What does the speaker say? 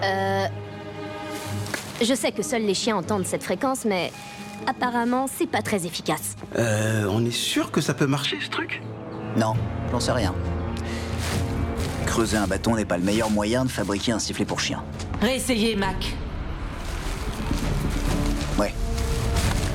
Je sais que seuls les chiens entendent cette fréquence, mais apparemment, c'est pas très efficace. On est sûr que ça peut marcher, ce truc? Non, j'en sais rien. Creuser un bâton n'est pas le meilleur moyen de fabriquer un sifflet pour chien. Réessayez, Mac.